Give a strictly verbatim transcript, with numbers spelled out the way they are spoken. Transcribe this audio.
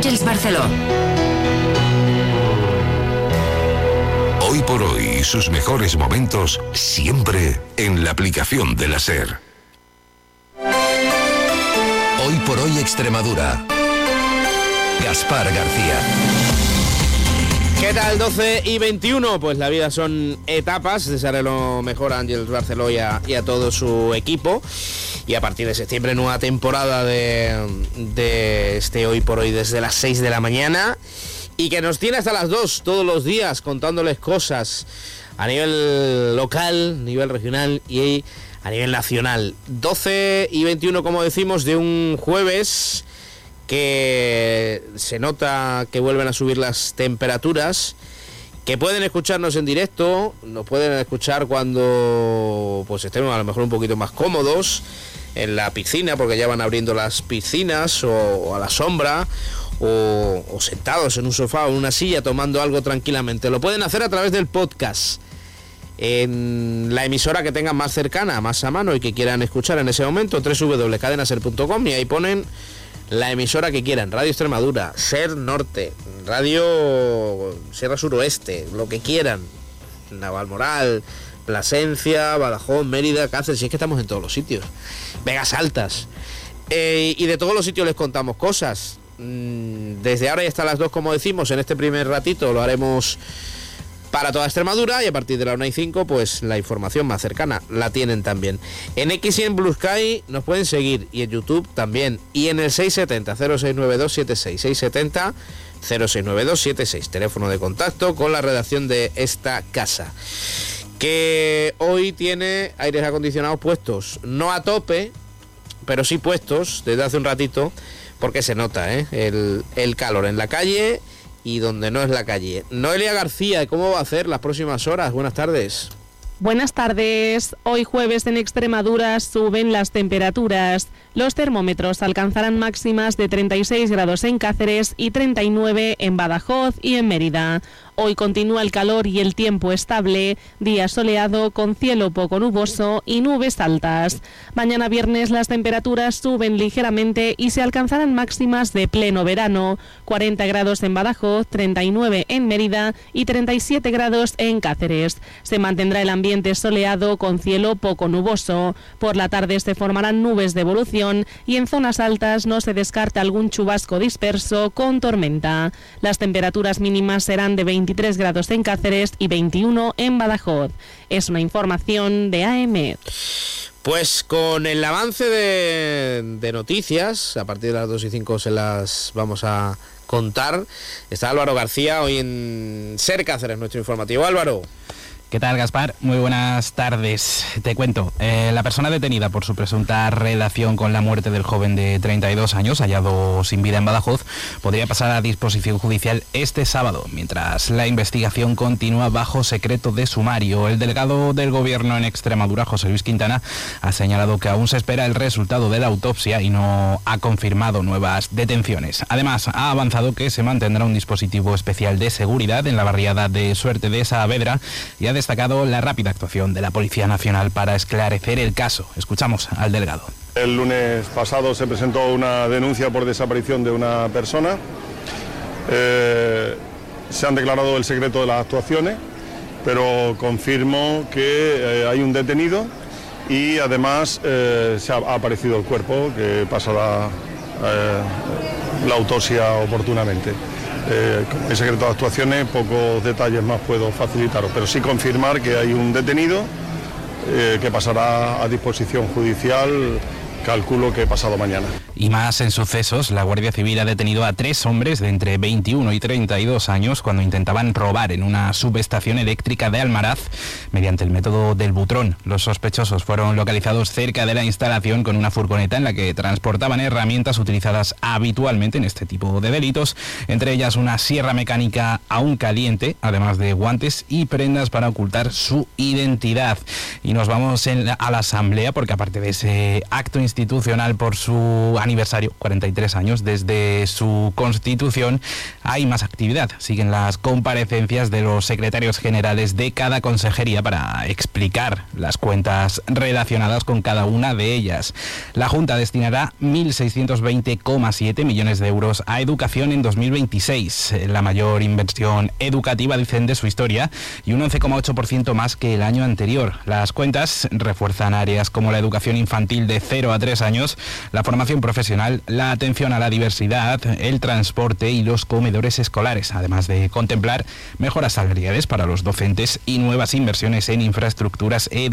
Àngels Barceló. Hoy por hoy, sus mejores momentos siempre en la aplicación de la SER. Hoy por hoy Extremadura. Gaspar García. ¿Qué tal? doce y veintiuno, pues la vida son etapas. Desearé lo mejor a Àngels Barceló y a, y a todo su equipo. Y a partir de septiembre, nueva temporada de, de este Hoy por Hoy desde las seis de la mañana. Y que nos tiene hasta las dos todos los días contándoles cosas a nivel local, a nivel regional y a nivel nacional. doce y veintiuno, como decimos, de un jueves que se nota que vuelven a subir las temperaturas, que pueden escucharnos en directo, nos pueden escuchar cuando pues estemos a lo mejor un poquito más cómodos en la piscina, porque ya van abriendo las piscinas, o, o a la sombra, o, o sentados en un sofá o en una silla tomando algo tranquilamente. Lo pueden hacer a través del podcast en la emisora que tengan más cercana, más a mano y que quieran escuchar en ese momento, doble u doble u doble u punto cadena ser punto com, y ahí ponen la emisora que quieran: Radio Extremadura, SER Norte, Radio Sierra Suroeste, lo que quieran, Navalmoral, Plasencia, Badajoz, Mérida, Cáceres, si es que estamos en todos los sitios, Vegas Altas, eh, y de todos los sitios les contamos cosas. Desde ahora y hasta las dos, como decimos, en este primer ratito lo haremos para toda Extremadura, y a partir de la una y cinco, pues la información más cercana la tienen también. En X y en Blue Sky nos pueden seguir, y en YouTube también, y en el seis siete cero, cero seis nueve dos siete seis, seis siete cero, cero seis nueve dos siete seis, teléfono de contacto con la redacción de esta casa, que hoy tiene aires acondicionados puestos, no a tope, pero sí puestos desde hace un ratito, porque se nota ¿eh? el, el calor en la calle y donde no es la calle. Noelia García, ¿cómo va a hacer las próximas horas? Buenas tardes. Buenas tardes. Hoy jueves en Extremadura suben las temperaturas. Los termómetros alcanzarán máximas de treinta y seis grados en Cáceres y treinta y nueve en Badajoz y en Mérida. Hoy continúa el calor y el tiempo estable, día soleado con cielo poco nuboso y nubes altas. Mañana viernes las temperaturas suben ligeramente y se alcanzarán máximas de pleno verano, cuarenta grados en Badajoz, treinta y nueve en Mérida y treinta y siete grados en Cáceres. Se mantendrá el ambiente soleado con cielo poco nuboso. Por la tarde se formarán nubes de evolución y en zonas altas no se descarta algún chubasco disperso con tormenta. Las temperaturas mínimas serán de veintitrés grados en Cáceres y veintiuno en Badajoz. Es una información de A M. Pues con el avance de, de noticias, a partir de las dos y cinco se las vamos a contar. Está Álvaro García hoy en SER Cáceres, nuestro informativo. Álvaro. ¿Qué tal, Gaspar? Muy buenas tardes. Te cuento, eh, la persona detenida por su presunta relación con la muerte del joven de treinta y dos años, hallado sin vida en Badajoz, podría pasar a disposición judicial este sábado, mientras la investigación continúa bajo secreto de sumario. El delegado del Gobierno en Extremadura, José Luis Quintana, ha señalado que aún se espera el resultado de la autopsia y no ha confirmado nuevas detenciones. Además, ha avanzado que se mantendrá un dispositivo especial de seguridad en la barriada de Suerte de Saavedra y ha destacado la rápida actuación de la Policía Nacional para esclarecer el caso. Escuchamos al delegado. El lunes pasado se presentó una denuncia por desaparición de una persona. Eh, se han declarado el secreto de las actuaciones, pero confirmo que eh, hay un detenido y además eh, se ha, ha aparecido el cuerpo, que pasará eh, la autopsia oportunamente. Eh, el secreto de actuaciones, pocos detalles más puedo facilitaros, pero sí confirmar que hay un detenido eh, que pasará a disposición judicial, calculo que pasado mañana. Y más en sucesos, la Guardia Civil ha detenido a tres hombres de entre veintiuno y treinta y dos años cuando intentaban robar en una subestación eléctrica de Almaraz mediante el método del butrón. Los sospechosos fueron localizados cerca de la instalación con una furgoneta en la que transportaban herramientas utilizadas habitualmente en este tipo de delitos, entre ellas una sierra mecánica aún caliente, además de guantes y prendas para ocultar su identidad. Y nos vamos en la, a la asamblea, porque aparte de ese acto institucional por su aniversario, cuarenta y tres años desde su constitución, hay más actividad. Siguen las comparecencias de los secretarios generales de cada consejería para explicar las cuentas relacionadas con cada una de ellas. La Junta destinará mil seiscientos veinte coma siete millones de euros a educación en dos mil veintiséis, la mayor inversión educativa, dicen, de su historia, y un once coma ocho por ciento más que el año anterior. Las cuentas refuerzan áreas como la educación infantil de cero a tres años, la formación profesional, la atención a la diversidad, el transporte y los comedores escolares, además de contemplar mejoras salariales para los docentes y nuevas inversiones en infraestructuras educativas.